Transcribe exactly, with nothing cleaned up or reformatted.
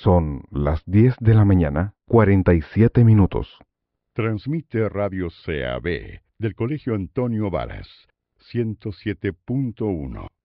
Son las diez de la mañana, cuarenta y siete minutos. Transmite Radio C A B del Colegio Antonio Varas, ciento siete punto uno.